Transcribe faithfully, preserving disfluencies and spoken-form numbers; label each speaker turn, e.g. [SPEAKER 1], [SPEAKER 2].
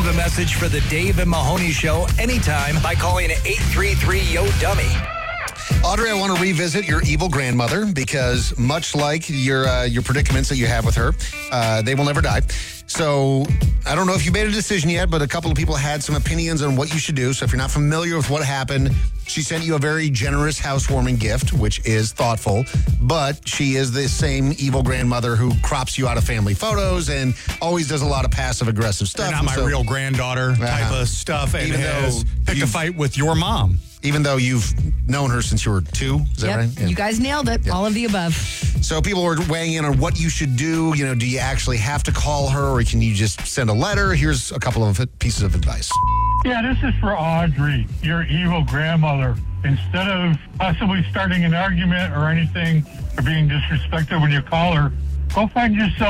[SPEAKER 1] a message for the Dave and Mahoney Show anytime by calling eight three three, Y O, dummy.
[SPEAKER 2] Audrey, I want to revisit your evil grandmother because much like your uh, your predicaments that you have with her, uh, they will never die. So I don't know if you made a decision yet, but a couple of people had some opinions on what you should do. So if you're not familiar with what happened, she sent you a very generous housewarming gift, which is thoughtful. But she is the same evil grandmother who crops you out of family photos and always does a lot of passive-aggressive stuff.
[SPEAKER 3] Not my
[SPEAKER 2] so,
[SPEAKER 3] real granddaughter type
[SPEAKER 2] uh,
[SPEAKER 3] of stuff. And
[SPEAKER 2] even
[SPEAKER 3] has
[SPEAKER 2] though
[SPEAKER 3] picked a fight with your mom.
[SPEAKER 2] Even though you've known her since you were two, is that
[SPEAKER 4] Yep.
[SPEAKER 2] right? Yeah.
[SPEAKER 4] You guys nailed it.
[SPEAKER 2] Yeah.
[SPEAKER 4] All of the above.
[SPEAKER 2] So people were weighing in on what you should do. You know, do you actually have to call her or can you just send a letter? Here's a couple of pieces of advice.
[SPEAKER 5] Yeah, this is for Audrey, your evil grandmother. Instead of possibly starting an argument or anything or being disrespectful when you call her, go find yourself